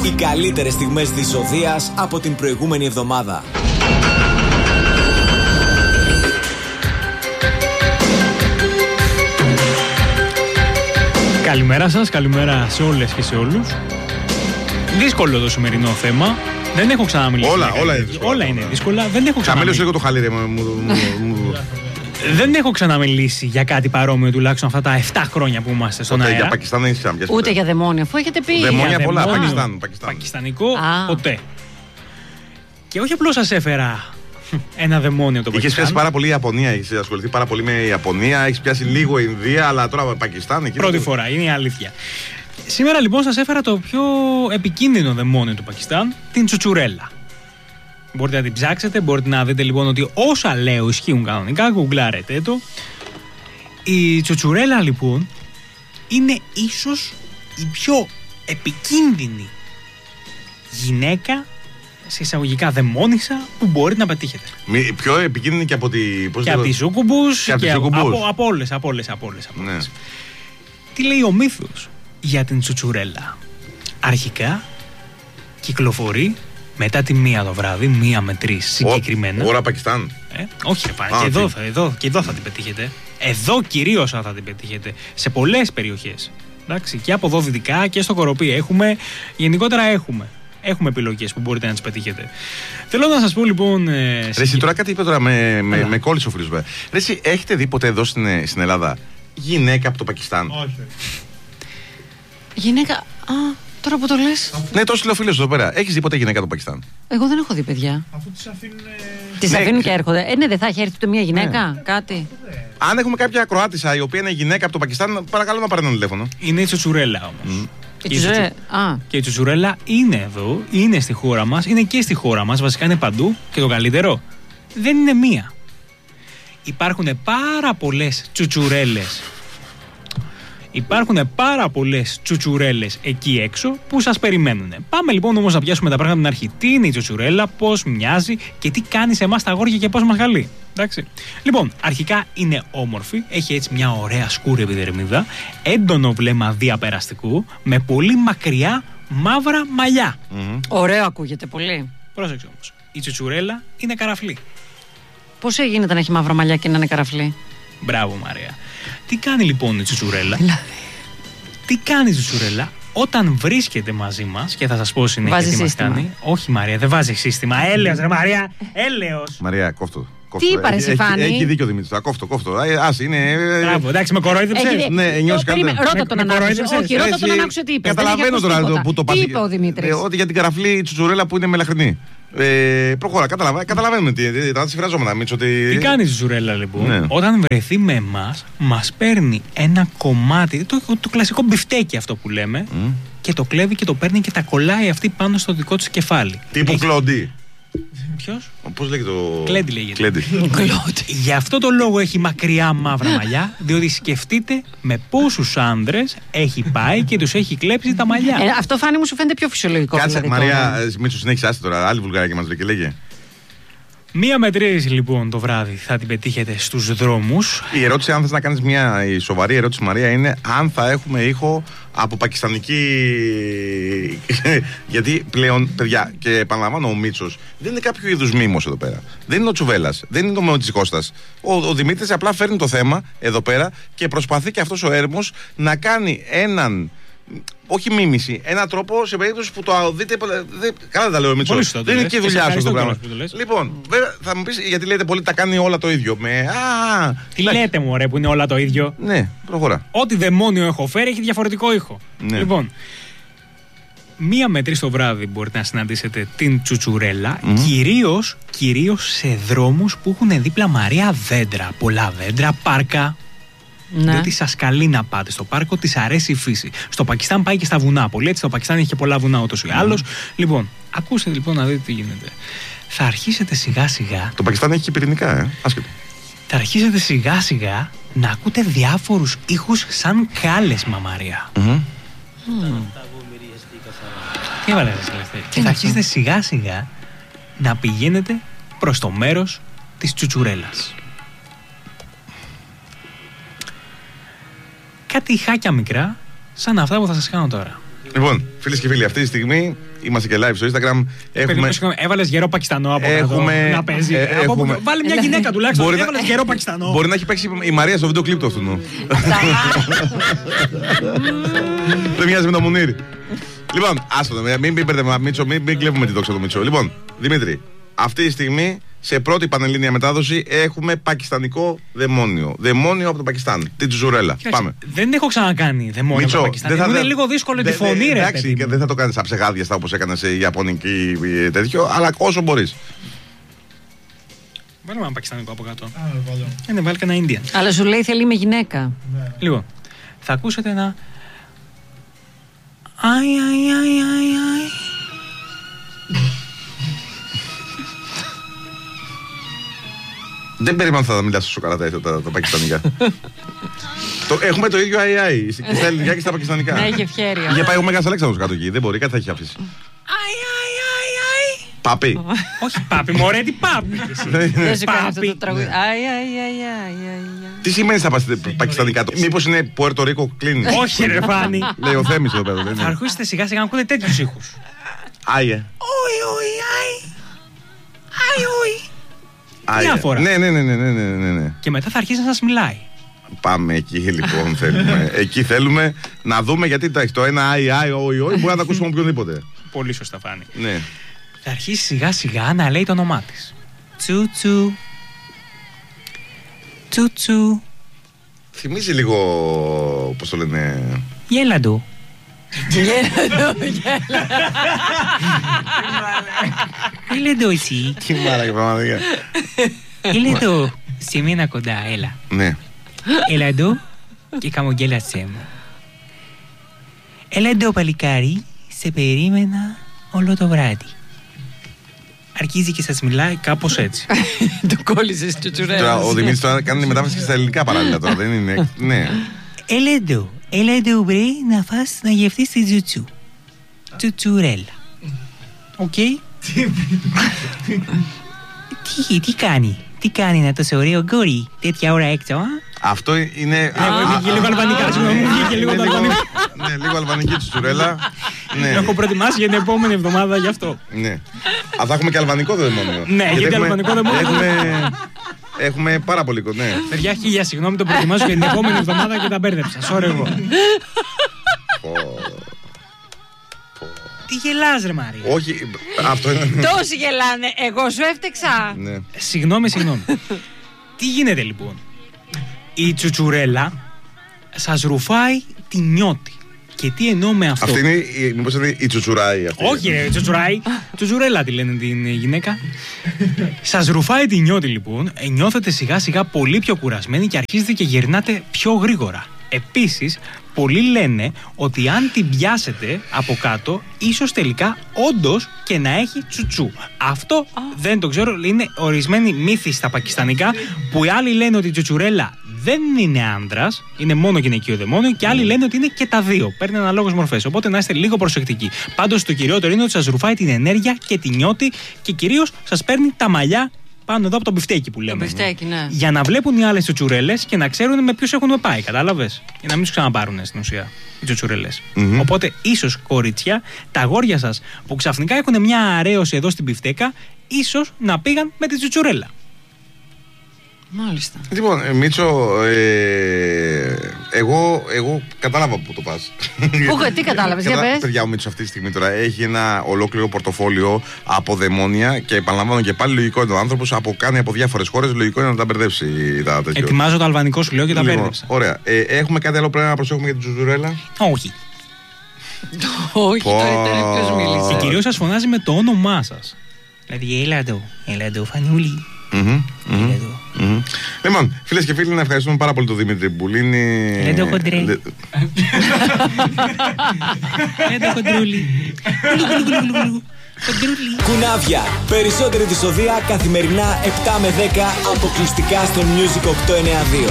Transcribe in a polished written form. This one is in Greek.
Οι καλύτερες στιγμές της Οδείας από την προηγούμενη εβδομάδα. Καλημέρα σας, καλημέρα σε όλες και σε όλους. Δύσκολο το σημερινό θέμα. Δεν έχω ξαναμιλήσει. Όλα είναι δύσκολα. Δεν έχω ξαναμιλήσει λίγο το χαλί, Δεν έχω ξαναμιλήσει για κάτι παρόμοιο τουλάχιστον αυτά τα 7 χρόνια που είμαστε στον αέρα. Για Πακιστάν δεν έχεις ξαναπιάσει. Ούτε για δαιμόνιο, αφού έχετε πει. Δαιμόνια πολλά. Πακιστανικό ποτέ. Και όχι απλώς σας έφερα ένα δαιμόνιο το Πακιστάν. Είχες πιάσει πάρα πολύ η Ιαπωνία, έχεις ασχοληθεί πάρα πολύ με η Ιαπωνία, έχεις πιάσει λίγο Ινδία, αλλά τώρα Πακιστάν. Πρώτη φορά, είναι η αλήθεια. Σήμερα λοιπόν σας έφερα το πιο επικίνδυνο δαιμόνιο του Πακιστάν, την τσουτσουρέλα. Μπορείτε να την ψάξετε, μπορείτε να δείτε λοιπόν ότι όσα λέω ισχύουν κανονικά, γκουγκλάρετε το. Η τσουτσουρέλα λοιπόν είναι ίσως η πιο επικίνδυνη γυναίκα, σε εισαγωγικά δαιμόνισσα, που μπορείτε να πετύχετε. Πιο επικίνδυνη και από τη... Και από τις σούκουμπους και από όλες. Ναι. Τι λέει ο μύθος για την τσουτσουρέλα? Αρχικά κυκλοφορεί μετά τη 1 το βράδυ, 1 με 3 συγκεκριμένα. Ώρα Πακιστάν. Όχι, και εδώ θα την πετύχετε. Εδώ κυρίως θα την πετύχετε. Σε πολλές περιοχές. Εντάξει, και από εδώ δυτικά και στο Κοροπή γενικότερα έχουμε επιλογές που μπορείτε να τις πετύχετε. Θέλω να σας πω λοιπόν. Εσύ τώρα κάτι είπε τώρα με κόλλησε ο φίλος. Εσύ έχετε δει ποτέ εδώ στην Ελλάδα γυναίκα από το Πακιστάν? Όχι. Γυναίκα. Τώρα που το λες. Ναι, τόσο λέω φίλος εδώ πέρα. Έχεις δει ποτέ γυναίκα από το Πακιστάν? Εγώ δεν έχω δει παιδιά. Αφού τις αφήνουν. Τις αφήνουν και έρχονται. Ναι, δεν θα έχει έρθει ούτε μια γυναίκα, κάτι. Αν έχουμε κάποια Κροάτισσα η οποία είναι γυναίκα από το Πακιστάν, παρακαλώ να πάρει ένα τηλέφωνο. Είναι η τσουτσουρέλα όμως. Και η τσουτσουρέλα είναι εδώ, είναι στη χώρα μας, είναι και στη χώρα μας, βασικά είναι παντού. Και το καλύτερο, δεν είναι μία. Υπάρχουν πάρα πολλές τσουτσουρέλες. Υπάρχουν πάρα πολλές τσουτσουρέλες εκεί έξω που σας περιμένουν. Πάμε λοιπόν όμως να πιάσουμε τα πράγματα από την αρχή. Τι είναι η τσουτσουρέλα, πώς μοιάζει και τι κάνει σε εμάς τα αγόρια και πώς μας χαλεί. Εντάξει. Λοιπόν, αρχικά είναι όμορφη, έχει έτσι μια ωραία σκούρη επιδερμίδα, έντονο βλέμμα διαπεραστικού, με πολύ μακριά μαύρα μαλλιά. Ωραίο ακούγεται πολύ. Πρόσεξε όμως, η τσουτσουρέλα είναι καραφλή. Πώς γίνεται να έχει μαύρα μαλλιά και να είναι καραφλή? Μπράβο Μαρία. Τι κάνει λοιπόν η τσουτσουρέλα? Τι κάνει η τσουτσουρέλα όταν βρίσκεται μαζί μας? Και θα σας πω συνέχεια τι μας κάνει. Όχι Μαρία, δεν βάζει σύστημα. Έλεος ρε Μαρία, έλεος. Μαρία, κόφτω. Τι είπα ρε Σιφάνη? Έχει δίκιο ο Δημήτρης, κόφτω. Ας είναι... Μπράβο, εντάξει, με κορόιδεψες. Ναι, νιώσεις καλύτερα. Ρώτα τον να άκουσε. Όχι, ρώτα τον να άκουσε τι είπες. Καταλαβαίνω τώρα που το πας. Τι είπε ο Δημήτρης? Ότι για την καραφλή τσουτσουρέλα που είναι μελαχρινή. Προχώρα, καταλαβαίνουμε τι συμφραζόμαστε. Τι κάνει η τσουτσουρέλα λοιπόν? Όταν βρεθεί με εμάς, μας παίρνει ένα κομμάτι, το κλασικό μπιφτέκι αυτό που λέμε, και το κλέβει και το παίρνει και τα κολλάει αυτή πάνω στο δικό της κεφάλι. Τύπου Κλόντι. Ποιος? Πώς λέγεται το... Κλέντι λέγεται. Γι' αυτό το λόγο έχει μακριά μαύρα μαλλιά, διότι σκεφτείτε με πόσους άντρες έχει πάει και τους έχει κλέψει τα μαλλιά. Αυτό Φάνη μου σου φαίνεται πιο φυσιολογικό. Κάτσε Μαρία, Μίτσο, συνέχισε τώρα, άλλη βουλγαρική μας λέει και λέγε. 1 με 3 λοιπόν το βράδυ θα την πετύχετε στους δρόμους. Η ερώτηση, αν θες να κάνεις η σοβαρή ερώτηση Μαρία, είναι αν θα έχουμε ήχο από πακιστανική. Γιατί πλέον, παιδιά, και επαναλαμβάνω, ο Μίτσος δεν είναι κάποιο είδους μήμος εδώ πέρα. Δεν είναι ο Τσουβέλλας, δεν είναι ο Μεωτής Κώστας. Ο Δημήτρης απλά φέρνει το θέμα εδώ πέρα και προσπαθεί και αυτός ο έρμος να κάνει έναν. Όχι μίμηση, έναν τρόπο σε περίπτωση που το δείτε. Καλά δεν τα λέω, Μίτσο. Δεν είναι και η δουλειά σου αυτό το πράγμα. Λοιπόν, βέβαια θα μου πεις, γιατί λέτε πολύ τα κάνει όλα το ίδιο. Τι λέτε μου, ωραία, που είναι όλα το ίδιο? Ναι, προχωρά. Ό,τι δαιμόνιο έχω φέρει έχει διαφορετικό ήχο. Ναι. Λοιπόν, 1 με 3 το βράδυ μπορείτε να συναντήσετε την τσουτσουρέλα, κυρίως σε δρόμους που έχουν δίπλα Μαρία δέντρα. Πολλά δέντρα, πάρκα. Ναι. Διότι σας καλεί να πάτε στο πάρκο, της αρέσει η φύση. Στο Πακιστάν πάει και στα βουνά πολύ, έτσι. Στο Πακιστάν έχει και πολλά βουνά ούτως ή άλλως. Λοιπόν, ακούστε λοιπόν να δείτε τι γίνεται. Θα αρχίσετε σιγά σιγά. Το Πακιστάν έχει και πυρηνικά, άσχετο. Θα αρχίσετε σιγά σιγά να ακούτε διάφορους ήχους σαν κάλεσμα, Μαρία. Τι έβαλε ρε Σελεστέ? Και θα αρχίσετε σιγά σιγά να πηγαίνετε προς το μέρος της τσουτσουρέλας. Κάτι ηχάκια μικρά, σαν αυτά που θα σας κάνω τώρα. Λοιπόν, φίλες και φίλοι, αυτή τη στιγμή είμαστε και live στο Instagram. Έβαλες γερό Πακιστανό από κάτω να παίζει. Βάλε μια γυναίκα τουλάχιστον. Έβαλες γερό Πακιστανό. Μπορεί να έχει παίξει η Μαρία στο βίντεο κλιπ του αυτού. Δεν μοιάζει με το Μουνίρ. Λοιπόν, άστο, μην μπερδεύουμε Μίτσο, μην κλέβουμε τη δόξα του Μίτσο. Λοιπόν, Δημήτρη, αυτή τη στιγμή σε πρώτη πανελλήνια μετάδοση έχουμε πακιστανικό δαιμόνιο. Δαιμόνιο από το Πακιστάν. Την Τσουτσουρέλα. Πάμε. Δεν έχω ξανακάνει δαιμόνιο από το Πακιστάν. Είναι λίγο δύσκολο τη φωνή, ρε. Εντάξει, δεν θα το κάνει αψεγάδιαστα όπως έκανε σε Ιαπωνική τέτοιο, αλλά όσο μπορεί. Βάλουμε ένα πακιστανικό από κάτω. Είναι, βάλει και ένα Indian. Αλλά σου λέει θέλει με γυναίκα. Λοιπόν, θα ακούσετε ένα. Αι. Δεν περίμενα θα μιλάς τόσο καλά τα πακιστανικά. Έχουμε το ίδιο αι και στα ελληνικά και στα πακιστανικά. Ναι, έχει ευχέρεια. Είχε πάει ο Μέγας Αλέξανδρος κάτω εκεί. Δεν μπορεί, κάτι θα έχει αφήσει. Πάπη. Όχι πάπη, μωρέ, τι πάπη. Δεν σου κάνει αυτό το τραγούδι. Τι σημαίνει στα πακιστανικά? Μήπως είναι Πουέρτο Ρίκο κλείνει? Όχι ρε Φάνη. Λέει ο Θέμης εδώ πέρα. Θα αρχίσετε σιγά σιγά να ακούτε τέτοιους ήχους. Άιε. Διάφορα. Ναι. Και μετά θα αρχίσει να σας μιλάει. Πάμε εκεί λοιπόν θέλουμε. Εκεί θέλουμε να δούμε γιατί το ένα αι, μπορεί να το ακούσουμε οποιονδήποτε. Πολύ σωστά Φάνη. Ναι. Θα αρχίσει σιγά σιγά να λέει το όνομά της. Τσουτσου. Τσουτσου. Θυμίζει λίγο, πώς το λένε... Γέλα του. Έλα εδώ εσύ. Τι μάραγε πραγματικά. Έλα εδώ σε μένα κοντά, έλα. Ναι. Έλα εδώ και χαμογέλασέ μου. Έλα εδώ παλικάρι, σε περίμενα όλο το βράδυ. Αρχίζει και σας μιλάει κάπως έτσι. Το κόλλησες στο Τσουτσουρέλα. Ο Δημήτρης τώρα κάνει μετάφραση και στα ελληνικά παράλληλα τώρα, δεν είναι? Ναι. Έλα εδώ βρε να φας να γευτείς τη Τσουτσου. Τσουτσουρέλα. Οκ. Τι κάνει να τόσο ωραίο γκόρι τέτοια ώρα έξω, α? Αυτό είναι... Βγήκε λίγο αλβανικά, συγγνώμη, βγήκε λίγο το αλβανικό. Ναι, λίγο αλβανική Τσουτσουρέλα. Έχω προετοιμάσει για την επόμενη εβδομάδα γι' αυτό. Ναι. Θα έχουμε και αλβανικό δαιμόνιο. Ναι, γιατί αλβανικό δαιμόνιο. Έχουμε πάρα πολύ κοντά. Παιδιά, χίλια συγγνώμη, το προετοιμάζω για την επόμενη εβδομάδα και τα μπέρδεψα. Sorry εγώ. Τι γελάς ρε Μάρια? Όχι, αυτό είναι... Τόσοι γελάνε, εγώ σου έφτεξα. Συγγνώμη. Τι γίνεται λοιπόν? Η Τσουτσουρέλα σας ρουφάει τη νιώτη. Και τι εννοώ με αυτό? Αυτή είναι, μήπως είναι η Τσουτσουράη αυτή? Όχι ρε, Τσουτσουράη. Τσουτσουρέλα τη λένε την γυναίκα. Σας ρουφάει τη νιώτη λοιπόν. Νιώθετε σιγά σιγά πολύ πιο κουρασμένοι και αρχίζετε και γυρνάτε πιο γρήγορα. Επίσης, πολλοί λένε ότι αν την πιάσετε από κάτω, ίσως τελικά όντως και να έχει τσουτσού. Αυτό δεν το ξέρω, είναι ορισμένοι μύθοι στα πακιστανικά, που οι άλλοι λένε ότι η Τσουτσουρέλα δεν είναι άνδρας, είναι μόνο γυναικείο δαιμόνιο, και άλλοι λένε ότι είναι και τα δύο. Παίρνει αναλόγως μορφές. Οπότε να είστε λίγο προσεκτικοί. Πάντως το κυριότερο είναι ότι σας ρουφάει την ενέργεια και τη νιώτη και κυρίως σας παίρνει τα μαλλιά πάνω εδώ από το μπιφτέκι που λέμε. Το μπιφτέκι, ναι. Για να βλέπουν οι άλλες τσουτσουρέλες και να ξέρουν με ποιους έχουν πάει. Κατάλαβες? Για να μην τους ξαναπάρουν στην ουσία οι τσουτσουρέλες. Οπότε, ίσως κορίτσια, τα αγόρια σας που ξαφνικά έχουν μια αρέωση εδώ στην μπιφτέκα, ίσως να πήγαν με τη τσουτσουρέλα. Μάλιστα. Λοιπόν, Μίτσο, εγώ κατάλαβα που το πας. Τι κατάλαβες, για πες. Παιδιά, ο Μίτσος αυτή τη στιγμή τώρα έχει ένα ολόκληρο πορτοφόλιο από δαιμόνια και επαναλαμβάνω και πάλι λογικό είναι ο άνθρωπος, κάνει από διάφορες χώρες, λογικό είναι να τα μπερδέψει τα τέτοια. Ετοιμάζω το αλβανικό σου λέω και τα μπέρδεψα. Ωραία. Έχουμε κάτι άλλο πρέπει να προσέχουμε για την Τσουτσουρέλα? Όχι. Όχι, τώρα ποιος μίλησε. Και κυρίως σας φωνάζει με το όνομά σας. Δηλαδή, έλα εδώ, Φανούλη. Λοιπόν, φίλες και φίλοι, να ευχαριστούμε πάρα πολύ τον Δημήτρη Μπουλίνη. Έλα εδώ, χοντρέ. Έλα εδώ, χοντρούλη. Κουνάβια. Περισσότερη δυσοδεία καθημερινά 7 με 10 αποκλειστικά στο Music 892.